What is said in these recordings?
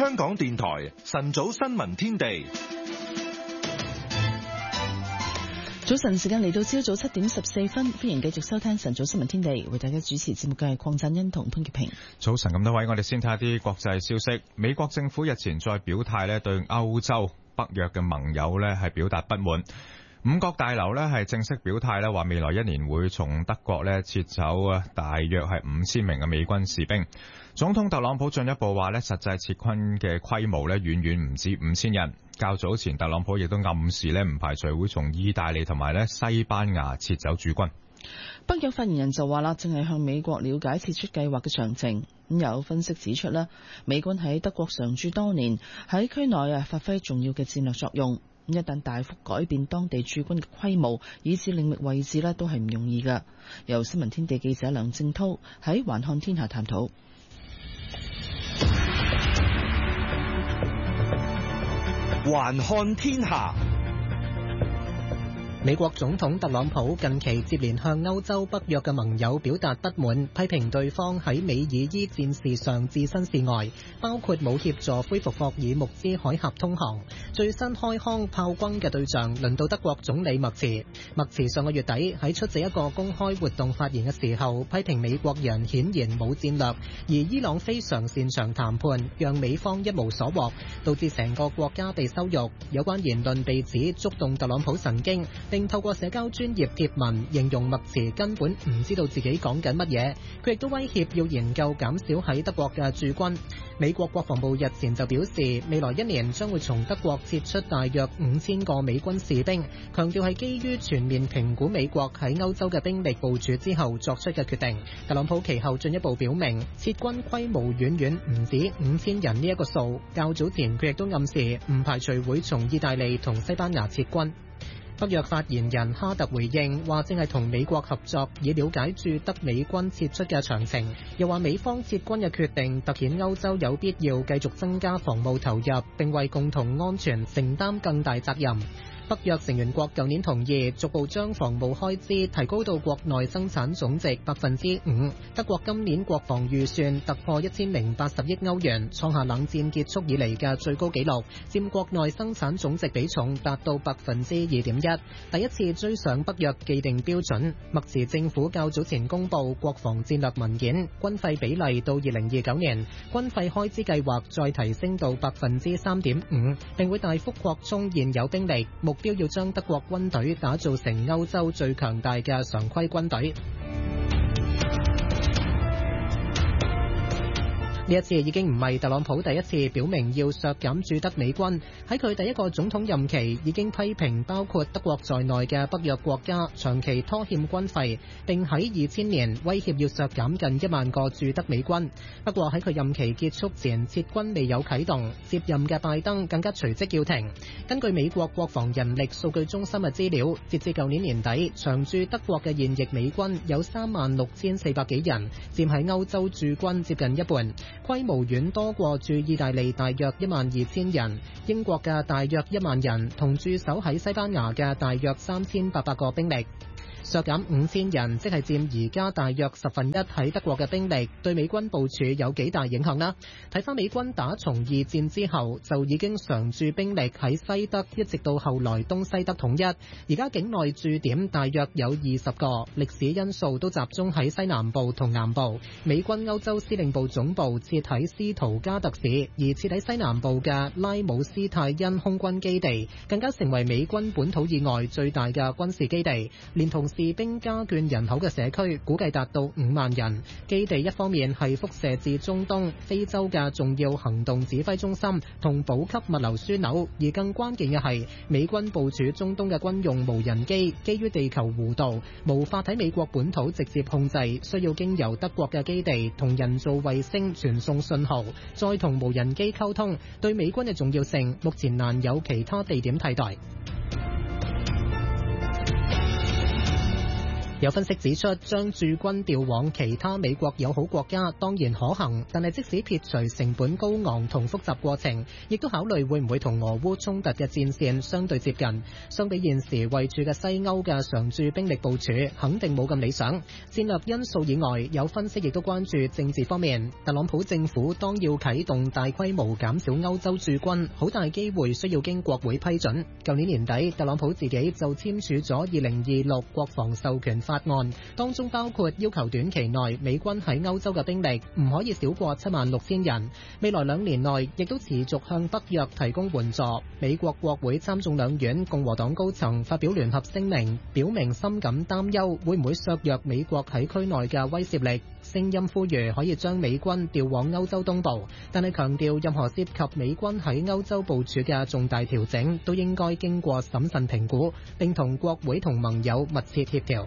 香港電台晨早新聞天地。 早晨時間嚟到朝早7點14分，歡迎繼續收聽晨早新聞天地，為大家主持節目嘅係鄺振欣同潘潔平。早晨咁多位，我哋先睇下啲國際消息。美國政府日前再表態咧，對歐洲北約嘅盟友咧係表達不滿。五角大樓咧係正式表態咧，話未來1年會從德國咧撤走大約係5000名嘅美軍士兵。總統特朗普進一步話咧，實際撤軍嘅規模咧遠遠唔止5000人。較早前特朗普亦都暗示咧，唔排除會從意大利同埋咧西班牙撤走駐軍。北約發言人就話啦，正係向美國了解撤出計劃嘅詳情。咁有分析指出咧，美軍喺德國常駐多年，喺區內發揮重要嘅戰略作用。一旦大幅改變當地駐軍嘅規模，以至領域位置咧，都係唔容易㗎。由新聞天地記者梁正濤喺環看天下探討。 環看天下。美國總統特朗普近期接連向歐洲北約嘅盟友表達不滿，批評對方喺美爾伊戰事上置身事外，包括冇協助恢復霍爾木茲海峽通航。最新開腔炮轟嘅對象輪到德國總理默茨。默茨上個月底喺出席一個公開活動發言嘅時候，批評美國人顯然冇戰略，而伊朗非常擅長談判，讓美方一無所獲，導致成個國家被羞辱。有關言論被指觸動特朗普神經，並透過社交專頁貼文形容默茨根本唔知道自己講緊乜嘢。佢亦都威脅要研究減少喺德國嘅駐軍。美國國防部日前就表示，未來1年將會從德國撤出大約5000個美軍士兵，強調係基於全面評估美國喺歐洲嘅兵力部署之後作出嘅決定。特朗普其後進一步表明，撤軍規模遠遠唔止5000人呢一個數。較早前佢亦都暗示唔排除會從意大利同西班牙撤軍。北約發言人哈特回應話，正係同美國合作，以了解駐德美軍撤出嘅詳情。又話美方撤軍嘅決定凸顯歐洲有必要繼續增加防務投入，並為共同安全承擔更大責任。北約成員國舊年同意逐步將防務開支提高到國內生產總值 5%。德國今年國防預算突破1080億歐元，創下冷戰結束以嚟嘅最高紀錄，佔國內生產總值比重達到 2.1%， 第一次追上北約既定標準。默茨政府較早前公布國防戰略文件，軍費比例到2029年，軍費開支計劃再提升到 3.5%， 並會大幅擴充現有兵力，目標要將德國軍隊打造成歐洲最強大嘅常規軍隊。呢一次已經唔係特朗普第一次表明要削減駐德美軍，喺佢第一個總統任期已經批評包括德國在內嘅北約國家長期拖欠軍費，並喺2000年威脅要削減近1萬個駐德美軍。不過喺佢任期結束前，撤軍未有啟動，接任嘅拜登更加隨即叫停。根據美國國防人力數據中心嘅資料，截至舊年年底，長駐德國嘅現役美軍有36400幾人，佔喺歐洲駐軍接近一半。規模遠多過駐意大利大約12000人，英國嘅大約1萬人，同駐守喺西班牙嘅大約3800個兵力。削減5000人，即係佔而家大約1/10喺德國嘅兵力，對美軍部署有幾大影響呢？睇返美軍打從2戰之後就已經常駐兵力喺西德，一直到後來東西德統一，而家境內駐點大約有20個，歷史因素都集中喺西南部同南部。美軍歐洲司令部總部設喺斯圖加特市，而設喺西南部嘅拉姆斯泰因空軍基地更加成為美軍本土以外最大嘅軍事基地，連同士兵家眷人口嘅社區估計達到5萬人。基地一方面係輻射至中東、非洲嘅重要行動指揮中心同補給物流樞紐，而更關鍵嘅係美軍部署中東嘅軍用無人機，基於地球弧度無法喺美國本土直接控制，需要經由德國嘅基地同人造衛星傳送信號，再同無人機溝通，對美軍嘅重要性目前難有其他地點替代。 有分析指出，將駐軍調往其他美國友好國家當然可行，但係即使撇除成本高昂同複雜過程，亦都考慮會唔會同俄烏衝突嘅戰線相對接近。相比現時位處嘅西歐嘅常駐兵力部署，肯定冇咁理想。戰略因素以外，有分析亦都關注政治方面。特朗普政府當要啟動大規模減少歐洲駐軍，好大機會需要經國會批准。舊年年底，特朗普自己就簽署咗2026國防授權法案，當中包括要求短期內美軍喺歐洲嘅兵力唔可以少過76,000人，未來2年內亦都持續向北約提供援助。美國國會參眾兩院共和黨高層發表聯合聲明，表明深感擔憂會唔會削弱美國喺區內嘅威懾力，聲音呼籲可以將美軍調往歐洲東部，但係強調任何涉及美軍喺歐洲部署嘅重大調整都應該經過審慎評估，並同國會同盟友密切協調。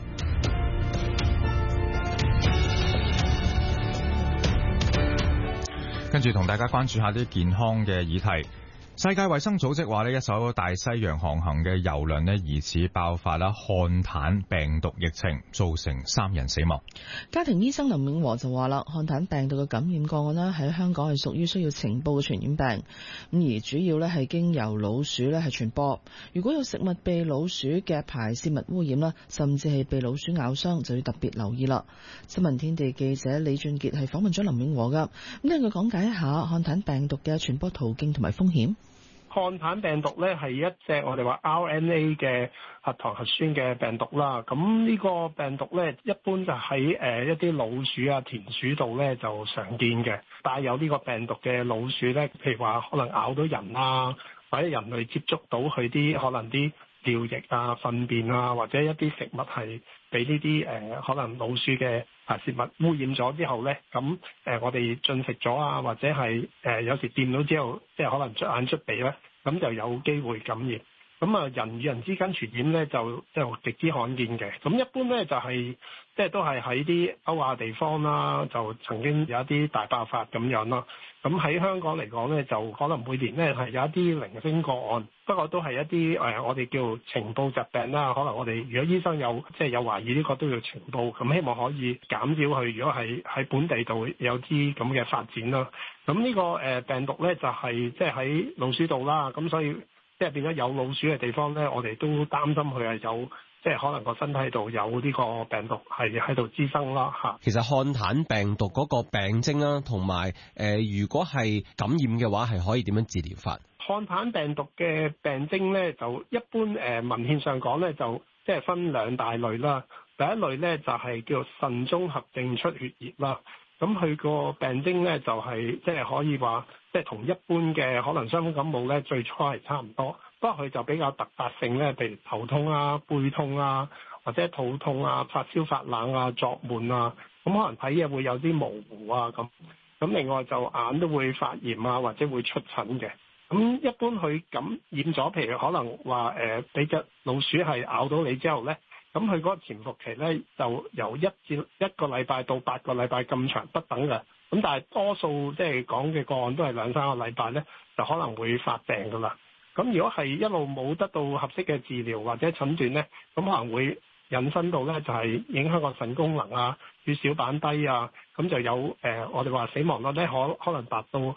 跟住同大家關注下啲健康嘅議題。世界衛生組織話呢，一艘大西洋航行嘅郵輪呢，疑似爆發啦漢坦病毒疫情，造成3人死亡。 家庭醫生林永和就話啦，漢坦病毒嘅感染個案呢，喺香港係屬於需要呈報嘅傳染病，咁而主要呢係經由老鼠呢係傳播。如果有食物被老鼠嘅排泄物污染啦，甚至係被老鼠咬傷，就要特別留意啦。新聞天地記者李俊傑係訪問咗林永和噶，咁聽佢講解一下漢坦病毒嘅傳播途徑同埋風險。 漢坦病毒咧係一隻我哋話 RNA 嘅核糖核酸嘅病毒啦。咁呢個病毒咧一般就喺一啲老鼠啊、田鼠度咧就常見嘅。帶有呢個病毒嘅老鼠咧，譬如話可能咬到人啊，或者人類接觸到佢啲可能啲尿液啊、糞便啊，或者一啲食物係俾呢啲可能老鼠嘅排泄物污染咗之後咧，咁我哋進食咗啊，或者係有時掂到之後，即係可能出眼出鼻咧，咁就有機會感染。咁啊，人與人之間傳染咧就極之罕見嘅。咁一般咧就係即係都係喺啲歐亞地方啦，就曾經有一啲大爆發咁樣咯。咁喺香港嚟講咧，就可能每年咧係有一啲零星個案，不過都係一啲我哋叫情報疾病啦。可能我哋如果醫生有有懷疑呢個都要情報，咁希望可以減少佢如果係喺本地度有啲咁嘅發展啦。咁呢個病毒咧就係即係喺老鼠度啦，咁所以即係變咗有老鼠嘅地方咧，我哋都擔心佢係有即係可能個身體度有呢個病毒係喺度滋生啦嚇。 其實漢坦病毒嗰個病徵啦，同埋如果係感染嘅話，係可以點樣治療法？ 漢坦病毒嘅病徵咧，就一般文獻上講咧，就即係分2大類啦。第一類咧就係叫腎綜合症出血熱啦。咁佢個病徵咧就係即係可以話，即係同一般嘅可能傷風感冒咧最初係差唔多，不過佢就比較突發性咧，譬如頭痛啊、背痛啊，或者肚痛啊、發燒發冷啊、作悶啊，咁可能睇嘢會有啲模糊啊咁。咁另外就眼都會發炎啊，或者會出疹嘅。咁一般佢感染咗，譬如可能話俾隻老鼠係咬到你之後咧，咁佢嗰個潛伏期咧就由1至1個禮拜到8個禮拜咁長不等嘅。咁但係多數即係講嘅個案都係2-3個禮拜咧，就可能會發病噶啦。咁如果係一路冇得到合適嘅治療或者診斷咧，咁可能會引申到咧就係影響個腎功能啊、血小板低啊，咁就有我哋話死亡率咧可能達到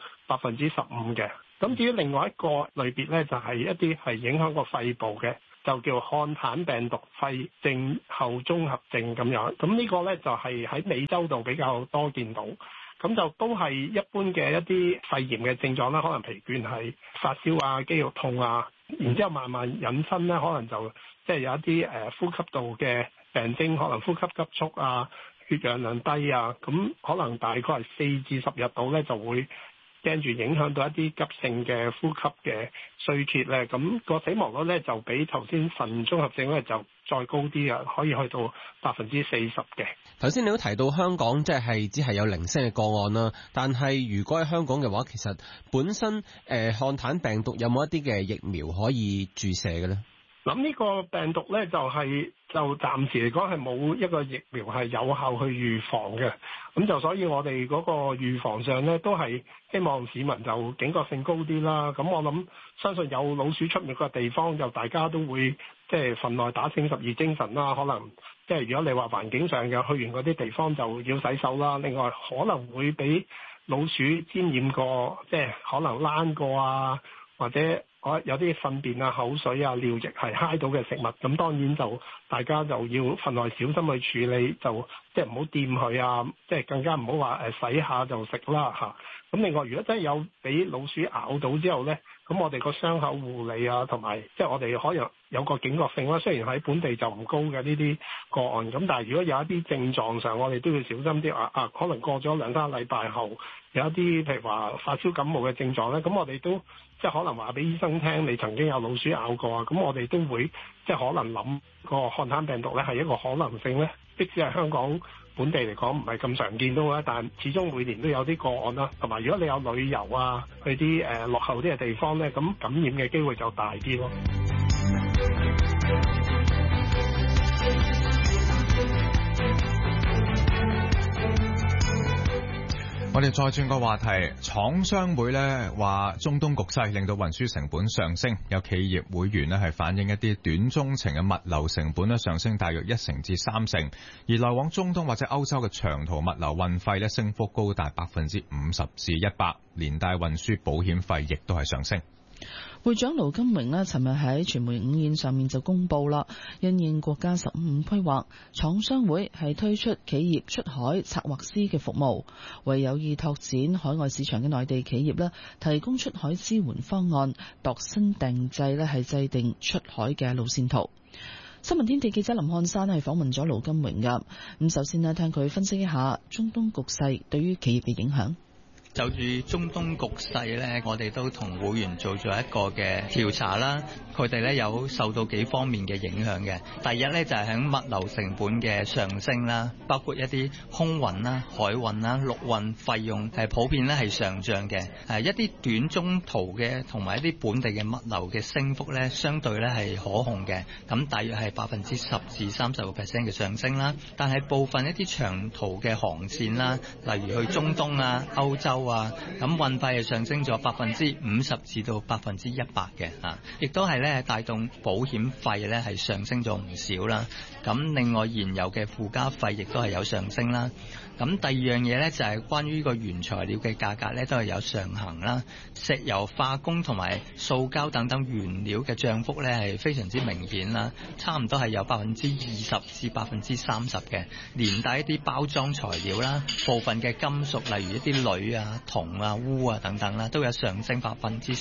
15%嘅。咁至於另外一個類別咧，就係一啲係影響個肺部嘅，就叫漢坦病毒肺症後綜合症咁樣。咁呢個咧就係喺美洲度比較多見到。咁就都係一般嘅一啲肺炎嘅症狀啦，可能疲倦係發燒啊、肌肉痛啊，然之後慢慢引申咧，可能就即係有一啲呼吸道嘅病徵，可能呼吸急促啊、血氧量低啊，咁可能大概係4至10日度咧就會驚住影響到一啲急性嘅呼吸嘅衰竭咧，咁個死亡率咧就比頭先腎綜合症咧就再高啲啊，可以去到40%嘅。 頭先你都提到香港即係只係有零星嘅個案啦，但係如果喺香港嘅話，其實本身漢坦病毒有冇一啲嘅疫苗可以注射嘅咧？ 諗呢個病毒咧就暫時嚟講係冇一個疫苗係有效去預防嘅，咁就所以我哋嗰個預防上咧都係希望市民就警覺性高啲啦。咁我諗相信有老鼠出沒嘅地方，就大家都會即係份內打醒十二精神啦。可能即係如果你話環境上嘅去完嗰啲地方就要洗手啦。另外可能會俾老鼠沾染過，即係可能躝過啊，或者有啲糞便啊、口水啊、尿液係揩到嘅食物，咁當然就大家就要份內小心去處理，就即係唔好掂佢啊，即係更加唔好話洗下就食啦嚇。咁另外，如果真係有俾老鼠咬到之後呢，咁我哋個傷口護理啊，同埋即係我哋可能有個警覺性啦。雖然喺本地就唔高嘅呢啲個案，咁但係如果有一啲症狀上，我哋都要小心啲啊。可能過咗2-3禮拜後，有一啲譬如話發燒感冒嘅症狀呢，咁我哋都即係可能話俾醫生聽，你曾經有老鼠咬過啊。咁我哋都會即係可能諗個漢坦病毒呢係一個可能性呢，即使係香港本地嚟講唔係咁常見到啦，但始終每年都有啲個案啦。同埋如果你有旅遊啊，去啲落後啲嘅地方呢，咁感染嘅機會就大啲咯。 我哋再轉個話題，廠商會呢話中東局勢令到運輸成本上升，有企業會員呢係反映一啲短中程嘅物流成本呢上升大約1成至3成，而來往中東或者歐洲嘅長途物流運費呢升幅高達50%至100%，連帶運輸保險費亦都係上升。 會長盧金榮呢尋日喺傳媒午宴上面就公布啦，因應國家15規劃，廠商會係推出企業出海策劃師嘅服務，為有意拓展海外市場嘅內地企業呢提供出海支援方案，度身訂製呢係制定出海嘅路線圖。新聞天地記者林漢山係訪問咗盧金榮噶，咁首先呢聽佢分析一下中東局勢對於企業嘅影響。 就住中東局勢呢，我哋都同會員做咗一個嘅調查啦。佢哋呢有受到幾方面嘅影響嘅。第一呢，就係喺物流成本嘅上升啦，包括一啲空運啦、海運啦、陸運費用係普遍呢係上漲嘅。一啲短中途嘅同埋一啲本地嘅物流嘅升幅呢，相對呢係可控嘅。咁大約係10%至30%嘅上升啦。但係部分一啲長途嘅航線啦，例如去中東啊、歐洲啊，咁運費係上升咗50%至到100%嘅嚇，亦都係咧帶動保險費咧係上升咗唔少啦。咁另外燃油嘅附加費亦都係有上升啦。咁第二樣嘢咧就係關於個原材料嘅價格咧都係有上行啦。石油化工同埋塑膠等等原料嘅漲幅咧係非常之明顯啦，差唔多係有20%至30%嘅，連帶一啲包裝材料啦、部分嘅金屬例如一啲鋁啊、銅啊、鎢啊等等啦，都有上升10%至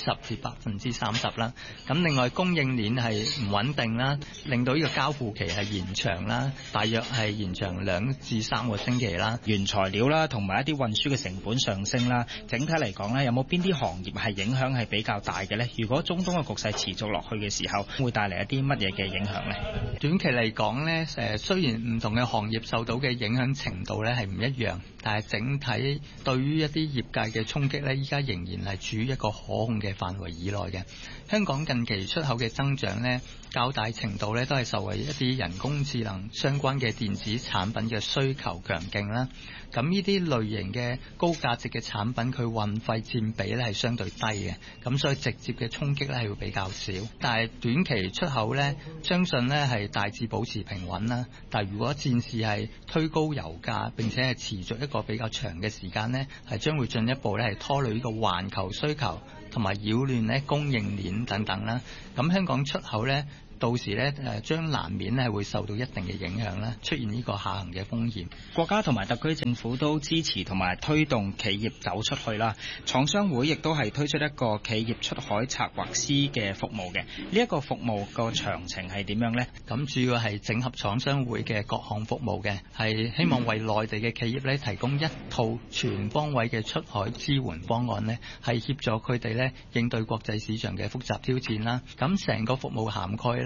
30%啦。咁另外供應鏈係唔穩定啦，令到呢個交付期係延長啦，大約係延長2至3個星期啦。 原材料啦，同埋一啲運輸嘅成本上升啦，整體嚟講咧，有冇邊啲行業係影響係比較大嘅呢？如果中東嘅局勢持續落去嘅時候，會帶嚟一啲乜嘢嘅影響呢？ 短期嚟講呢，雖然唔同嘅行業受到嘅影響程度咧係唔一樣，但係整體對於一啲業界嘅衝擊呢，依家仍然係處於一個可控嘅範圍以內嘅。香港近期出口嘅增長呢，較大程度呢都係受惠一啲人工智能相關嘅電子產品嘅需求強勁啦。咁呢啲類型嘅高價值嘅產品，佢運費佔比呢係相對低嘅，咁所以直接嘅衝擊呢係會比較少。但係短期出口呢，相信呢係大致保持平穩啦。但係如果戰事係推高油價，並且係持續一個比較長嘅時間呢，係將會進一步呢係拖累呢個環球需求，同埋擾亂呢供應鏈等等啦。咁香港出口呢，到時咧將難免咧會受到一定嘅影響啦，出現呢個下行嘅風險。 國家同埋特區政府都支持同埋推動企業走出去啦。廠商會亦都係推出一個企業出海策劃師嘅服務嘅。呢一個服務個詳情係點樣呢？ 咁主要係整合廠商會嘅各項服務嘅，係希望為內地嘅企業咧提供一套全方位嘅出海支援方案呢，係協助佢哋咧應對國際市場嘅複雜挑戰啦。咁成個服務涵蓋咧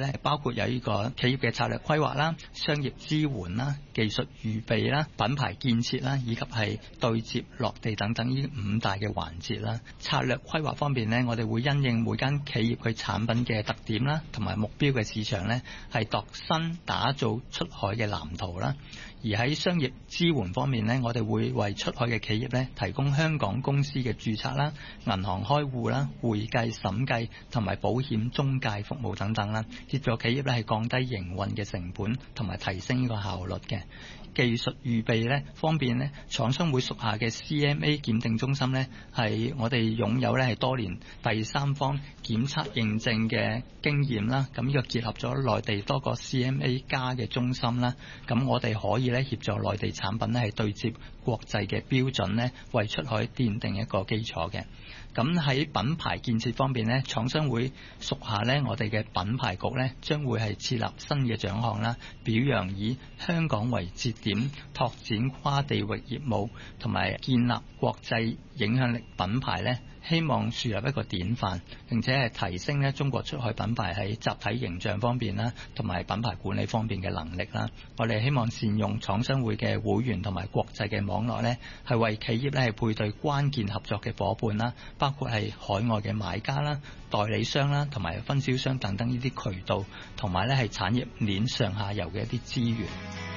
咧，包括有呢個企業嘅策略規劃啦、商業支援啦、技術預備啦、品牌建設啦，以及係對接落地等等呢5大嘅環節啦。策略規劃方面呢，我哋會因應每間企業佢產品嘅特點啦，同埋目標嘅市場呢，係度身打造出海嘅藍圖啦。而喺商業支援方面呢，我哋會為出海嘅企業呢提供香港公司嘅註冊啦、銀行開戶啦、會計審計同埋保險中介服務等等啦，協助企業呢係降低營運嘅成本同埋提升呢個效率嘅。技術預備呢方面呢，廠商會屬下嘅 CMA 檢定中心呢，係我哋擁有呢係多年第三方檢測認證嘅經驗啦。咁呢個結合咗內地多個 CMA 加嘅中心啦，咁我哋可以呢協助內地產品呢係對接國際嘅標準呢，為出海奠定一個基礎嘅。咁喺品牌建設方面呢，廠商會屬下呢，我哋嘅品牌局呢將會係設立新嘅獎項啦，表揚以香港為節點，拓展跨地域業務同埋建立國際影響力品牌呢，希望樹立一個典範，並且係提升呢中國出海品牌喺集體形象方面啦，同埋品牌管理方面嘅能力啦。我哋希望善用廠商會嘅會員同埋國際嘅網絡呢，係為企業呢係配對關鍵合作嘅夥伴啦，包括係海外嘅買家啦、代理商啦，同埋分銷商等等呢啲渠道，同埋呢係產業鏈上下游嘅一啲資源。